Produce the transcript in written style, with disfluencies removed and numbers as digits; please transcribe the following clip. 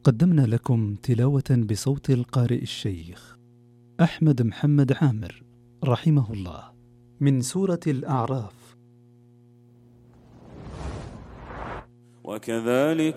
قدمنا لكم تلاوة بصوت القارئ الشيخ أحمد محمد عامر رحمه الله من سورة الأعراف. وكذلك